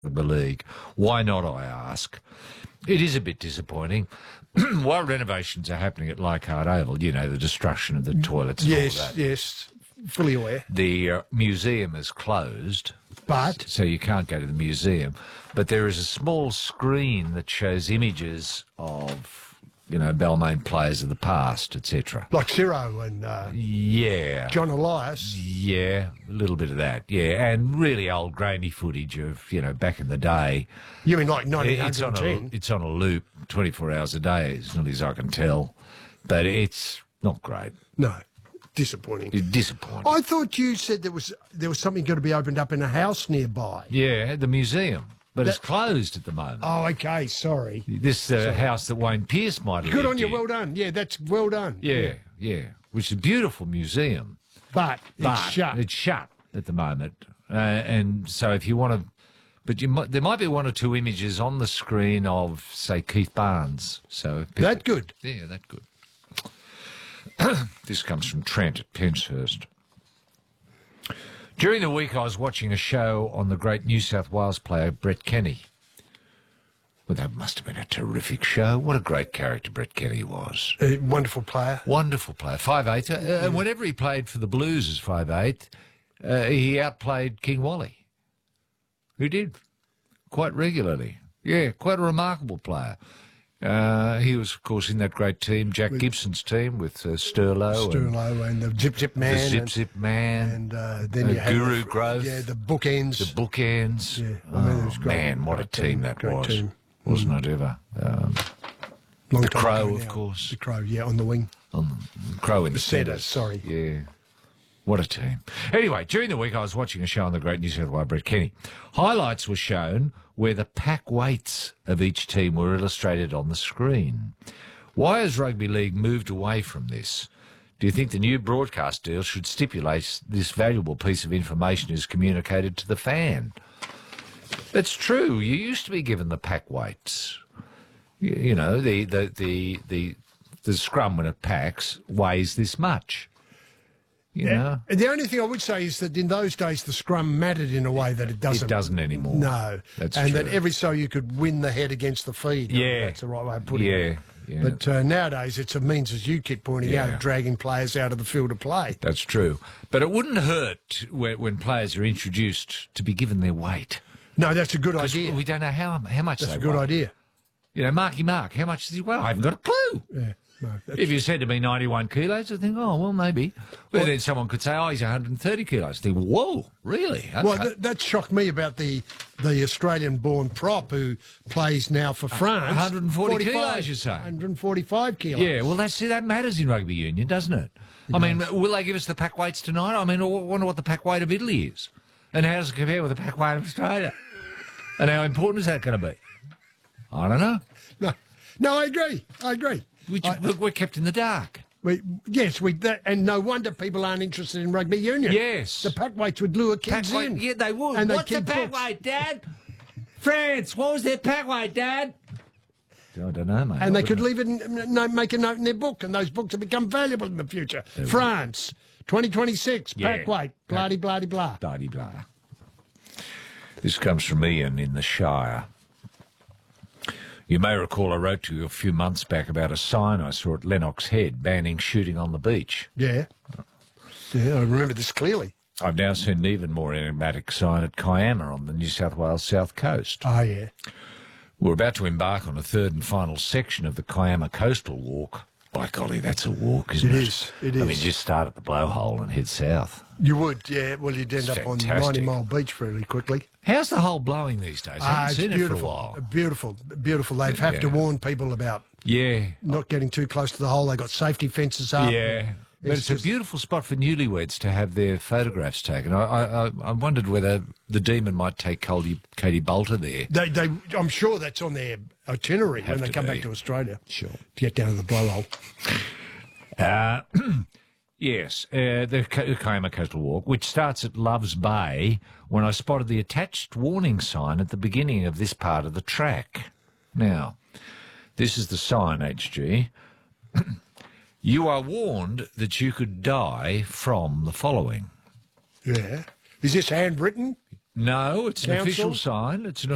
the league. Why not, I ask? It is a bit disappointing. While renovations are happening at Leichhardt Oval, you know, the destruction of the toilets and all that. Yes, fully aware. The museum is closed, But so you can't go to the museum. But there is a small screen that shows images of, you know, Balmain players of the past, etc. like Ciro and Yeah. John Elias. Yeah, a little bit of that, yeah. And really old grainy footage of, you know, back in the day. You mean like It's on 1910? it's on a loop 24 hours a day, as nearly as I can tell. But it's not great. No, disappointing. It's disappointing. I thought you said there was something going to be opened up in a house nearby. Yeah, the museum. But it's closed at the moment. Oh, okay, sorry. This house that Wayne Pearce might have Good lived on you, in. well done. Yeah, that's well done. Yeah, yeah. Which is a beautiful museum. But it's shut. It's shut at the moment. And so if you want to... But there might be one or two images on the screen of, say, Keith Barnes. So That good. Yeah, that good. This comes from Trent at Penshurst. During the week, I was watching a show on the great New South Wales player, Brett Kenny. Well, that must have been a terrific show. What a great character Brett Kenny was. Wonderful player. Wonderful player. 5'8". And whenever he played for the Blues as 5'8", he outplayed King Wally. Who did? Quite regularly. Yeah, quite a remarkable player. He was, of course, in that great team, Jack Gibson's team, with Sterlo. And the Zip Zip Man. The Zip And Man. then you had Guru Growth. Yeah, the bookends. The Bookends. Yeah, Oh, it was great. man, what a Great team that great was. team. Wasn't it ever? Long the time Crow, ago of now. course. The Crow, yeah, on the wing. Crow in the Centre, centre. sorry. Yeah. What a team. Anyway, during the week I was watching a show on the great New South Wales Brett Kenny. Highlights were shown where the pack weights of each team were illustrated on the screen. Why has Rugby League moved away from this? Do you think the new broadcast deal should stipulate this valuable piece of information is communicated to the fan? That's true. You used to be given the pack weights. You know, the scrum when it packs weighs this much. You know? And the only thing I would say is that in those days the scrum mattered in a way that it doesn't. It doesn't anymore. No. That's and true. that every so you could win the head against the feed. Yeah. That's the right way of putting it. Yeah. But nowadays it's a means, as you keep pointing out, of dragging players out of the field of play. That's true. But it wouldn't hurt when players are introduced to be given their weight. No, that's a good idea. We don't know how much That's they a good weigh. idea. You know, Marky Mark, how much does he weigh? I haven't got a clue. Yeah. No, If you said to me 91 kilos, I'd think, oh, well, maybe. But then someone could say, oh, he's 130 kilos. I think, whoa, really? Okay. well, that shocked me about the Australian-born prop who plays now for France. 140 kilos, you say? 145 kilos. Yeah, well, that matters in rugby union, doesn't it? I mean, will they give us the pack weights tonight? I mean, I wonder what the pack weight of Italy is. And how does it compare with the pack weight of Australia? And how important is that going to be? I don't know. No, I agree. We're kept in the dark. And no wonder people aren't interested in rugby union. Yes. The pack weights would lure kids in. Yeah, they would. And What's the pack weight, Dad? France, what was their pack weight, Dad? I don't know, mate. And they could leave it, make a note in their book, and those books will become valuable in the future. France, 2026, pack weight, blah-de, blah-de, blah. Blah-de, blah. This comes from Ian in the Shire. You may recall I wrote to you a few months back about a sign I saw at Lennox Head banning shooting on the beach. Yeah. Yeah, I remember this clearly. I've now seen an even more enigmatic sign at Kiama on the New South Wales south coast. Oh, yeah. We're about to embark on a third and final section of the Kiama Coastal Walk. By golly, that's a walk, isn't it? It is. I mean, just start at the blowhole and head south. You would, yeah. Well, you'd end up on 90 Mile Beach fairly quickly. How's the hole blowing these days? I haven't seen it for a while. Beautiful. They'd have to warn people about not getting too close to the hole. They got safety fences up. Yeah. But it's a beautiful spot for newlyweds to have their photographs taken. I wondered whether the Demon might take Katie Bolter there. I'm sure that's on their itinerary when they come back to Australia. Sure. To get down to the blowhole. Yes, the Kiama Coastal Walk, which starts at Love's Bay, when I spotted the attached warning sign at the beginning of this part of the track. Now, this is the sign, HG. You are warned that you could die from the following. Yeah. Is this handwritten? No, it's an official Council? sign. It's an